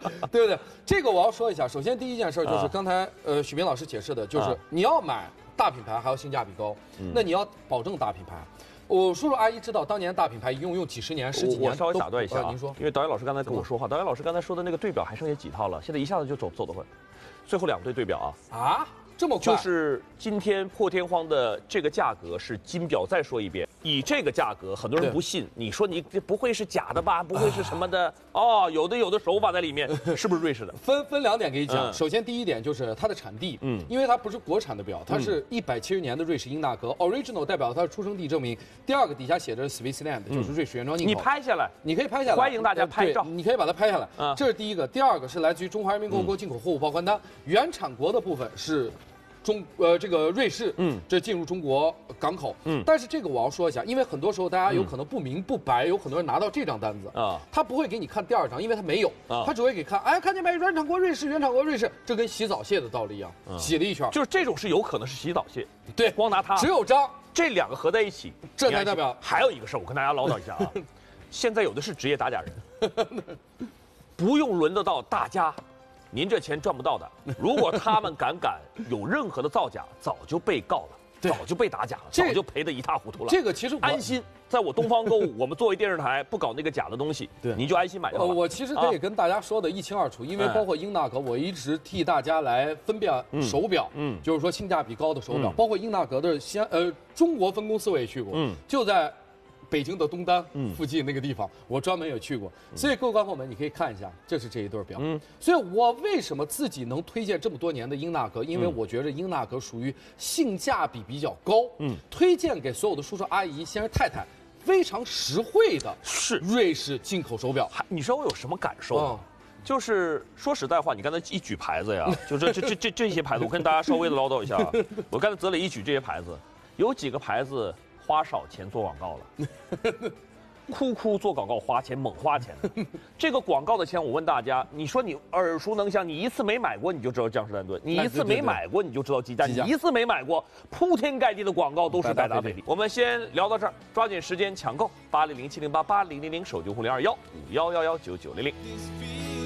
对不对？这个我要说一下。首先第一件事就是刚才许明老师解释的，就是你要买大品牌还要性价比高，那你要保证大品牌。我叔叔阿姨知道，当年大品牌一用几十年、十几年。 我稍微打断一下啊， 您说， 因为导演老师刚才跟我说话，导演老师刚才说的那个对表还剩下几套了，现在一下子就走得快。最后2对对表啊。 啊？这么快？ 就是今天破天荒的这个价格是金表，再说一遍，以这个价格，很多人不信，你说你这不会是假的吧？不会是什么的？哦，有的手法在里面，是不是瑞士的？ 分2点给你讲。首先第一点就是它的产地，因为它不是国产的表，它是170年的瑞士英纳格 ，original 代表它的出生地证明。第二个底下写着 Switzerland，就是瑞士原装进口。 你拍下来， 你可以拍下来， 欢迎大家拍照， 你可以把它拍下来。这是第一个。第二个是来自于中华人民共和国进口货物报关单，原产国的部分是。这个瑞士，这进入中国港口，但是这个我要说一下，因为很多时候大家有可能不明不白，有很多人拿到这张单子啊，他不会给你看第2张，因为他没有，他只会给看，哎，看见没？原产国瑞士，原产国瑞士，这跟洗澡蟹的道理一样，洗了一圈， 就是这种是有可能是洗澡蟹， 对， 光拿它， 只有章， 这2个合在一起， 这才代表。 还有一个事儿，我跟大家唠叨一下啊，现在有的是职业打假人，不用轮得到大家。您这钱赚不到的，如果他们敢有任何的造假，早就被告了，早就被打假了，早就赔得一塌糊涂了。 这个其实安心，在我东方购物，我们作为电视台不搞那个假的东西，对，你就安心买就好了。 我其实可以跟大家说的一清二楚，因为包括英纳格，我一直替大家来分辨手表，就是说性价比高的手表，包括英纳格的中国分公司我也去过，就在。北京的东单附近那个地方，我专门也去过，所以各位观众们，你可以看一下，这是这一对表。所以我为什么自己能推荐这么多年的英纳格？因为我觉得英纳格属于性价比比较高，推荐给所有的叔叔阿姨、先生太太，非常实惠的，是瑞士进口手表。 你知道我有什么感受？就是说实在话，你刚才一举牌子呀，就这些牌子，我跟大家稍微的唠叨一下。我刚才泽磊一举这些牌子，有几个牌子。花少钱做广告了，哭做广告花钱猛花钱。这个广告的钱，我问大家，你说你耳熟能详，你一次没买过你就知道江诗丹顿，你一次没买过你就知道积家，你一次没买过，铺天盖地的广告都是百达翡丽。我们先聊到这儿，抓紧时间抢购8007088000手机502151119900。